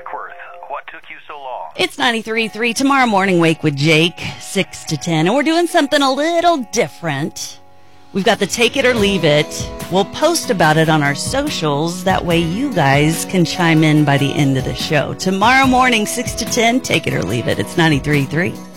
Duckworth, what took you so long? It's 93.3 tomorrow morning, Wake with Jake, 6 to 10. And we're doing something a little different. We've got the Take It or Leave It. We'll post about it on our socials. That way you guys can chime in by the end of the show. Tomorrow morning, 6 to 10, Take It or Leave It. It's 93.3.